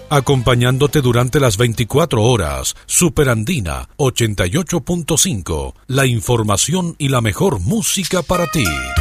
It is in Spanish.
acompañándote durante las 24 horas. Superandina 88.5, la información y la mejor música para ti.